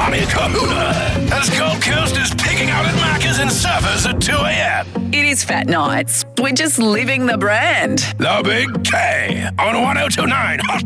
Johnny Kahuna, as Gold Coast is picking out at Macca's and Surfers at 2 a.m. It is Fat Nights. We're just living the brand. The Big K on 102.9 Hot